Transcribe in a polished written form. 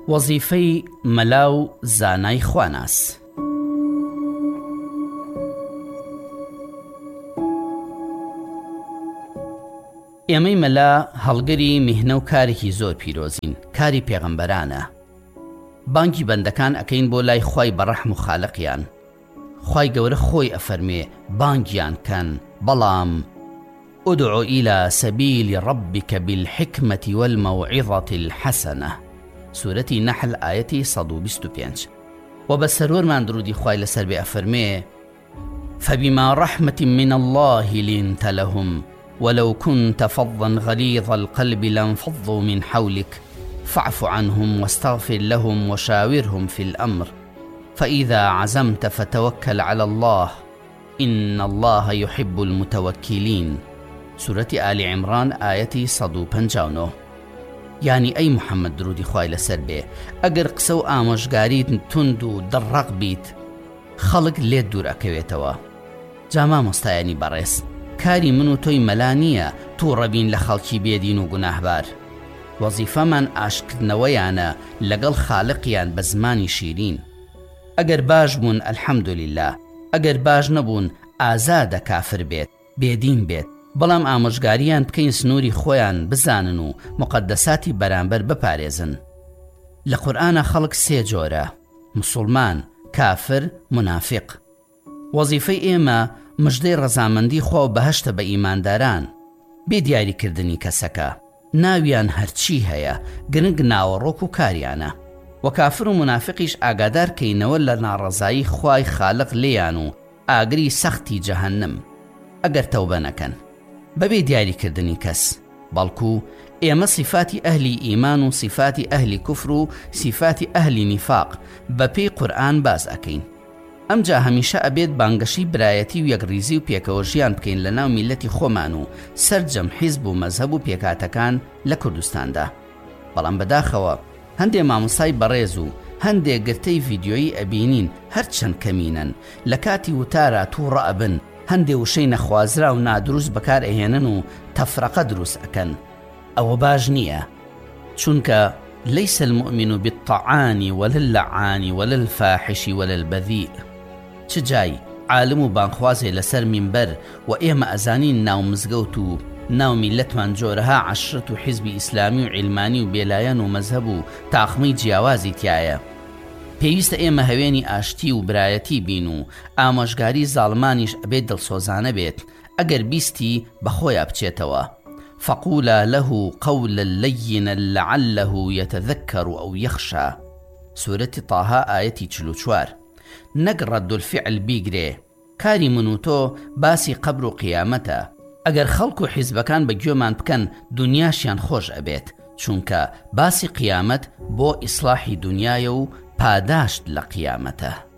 وەزیفەی مەلا و زانای خواناس. ئێمەی مەلا هەڵگەری میهنە و کارێکی زۆر پیرۆزین، کاری پێغەمبەرانە. بانگی بەندەکان ئەکەین بۆ لای خوای بەڕەحم و خالقیان. خوای گەورە خۆی ئەفەرمێ بانگیان کەن، بەڵام ادع إلى سبيل ربك بالحكمة والموعظة الحسنة. سورة نحل آية 125. وبسرور من درودي خوای لسر بي أفرمي فبما رحمة من الله لنت لهم ولو كنت فظا غليظ القلب لانفضوا من حولك فاعف عنهم واستغفر لهم وشاورهم في الأمر فإذا عزمت فتوكل على الله إن الله يحب المتوكلين. سورة آل عمران آية 159. يعني أي محمد درودي خوای لسر بێ ئەگەر قسە و ئامۆژگاریت تند و دڕەق بیت خەڵک لێت دوور ئەکەوێتەوە. جا مامۆستایانی بەڕێز، کاری من و تۆی مەلا نییە تووڕەبین لە خەڵکی بێدین و گوناهبار. وەزیفەمان ئاشکردنەوەیانە لەگەڵ خالقیان بە زمانی شیرین. ئەگەر باش بوون ئەلحەمدوللیلا، ئەگەر باش نەبوون ئازادە کافر بێت، بێدین بێت، بەڵام ئامۆژگاریان بکەین سنووری خۆیان بزانن و مقدساتی بەرامبەر بپارێزن. لە قورئانە خەڵک سێ جۆرە: مسلمان، کافر، منافق. وەزیفەی ئێمە مژدەی ڕەزامەندی خوا و بەهەشتە بە ئیمانداران، بێ دیاریکردنی کەسەکە. ناویان هەرچی هەیە، گرنگ ناوەڕۆک و کاریانە. و کافر و منافقیش ئاگادار کەینەوە لە ناڕەزایی خوای خالق لێیان و ئاگری سەختی جەهەنم ئەگەر تەوبە نەکەن بەبێ دیاریکردنی کەس. بەڵکو ئێمە صفاتی ئەهلی ئیمان و صفاتی ئەهلی کوفر و صفاتی ئەهلی نیفاق بە پێی قورئان باز ئەکەین. ئەمجا هەمیشە ئەبێت بانگەشی برایەتی و یەکریزی و پێکەوە ژیان بکەین لە ناو میلەتی خۆمان و سەرجەم حیزب و مەزهب و پێکاتەکان لە کوردستاندا. بەڵام بەداخەوە هەندێک مامۆستای بەڕێز و هەندێک گرتەی ڤیدیۆیی ئەبینین هەرچەند کەمینن، لە کاتی وتارە تووڕە ئەبن، هەندێک وشەی نەخوازرا و نادروست بەکار ئەهێنن و تەفرەقە دروست ئەکەن. ئەوە باش نییە، چونکە ليس المؤمن بالطعان ولا اللعان ولا الفاحش ولا البذيء. چ جای عالم و بانخوازێ لەسەر مینبەر و ئێمە ئەزانین ناو مزگەوت و ناو میلەتمان جۆرەها عەشرەت و حیزبی ئیسلامی و عیلمانی و بێلایەن و مەزهب و تاقمەی جیاوازی تایە. پێویستە ئێمە هەوێنی ئاشتی و برایەتی بین و ئامۆژگاری زاڵمانیش ئەبێت دڵسۆزانە بێت ئەگەر بیستی بەخۆیان بچێتەوە. فقولا له قولا لينا لعله يتذكر أو يخشى. سورة طه آية 44. نەک ڕەدولفیعل بیگرێ، کاری من و تۆ باسی قەبر و قیامەتە. ئەگەر خەڵک و حیزبەکان بە گوێمان بکەن دنیاشیان خۆش ئەبێت، چونکە باسی قیامەت بۆ ئیسلاحی دنیایە و پاداشت لە قیامەتە.